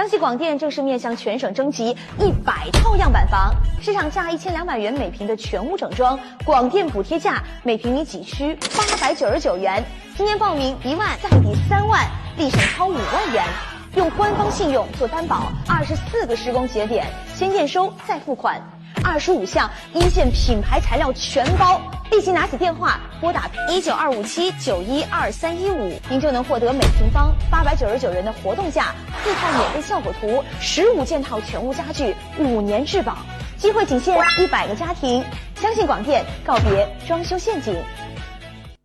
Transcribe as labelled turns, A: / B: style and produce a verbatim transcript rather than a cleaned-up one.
A: 相信广电正式面向全省征集一百套样板房，市场价一千两百元每平的全屋整装，广电补贴价每平米几区八百九十九元，今年报名一万再抵三万，立省超五万元。用官方信用做担保，二十四个施工节点，先验收再付款，二十五项一线品牌材料全包。立即拿起电话拨打一九二五七九一二三一五，您就能获得每平方八百九十九元的活动价，四套免费效果图，十五件套全屋家具，五年质保。机会仅限一百个家庭，相信广电，告别装修陷阱。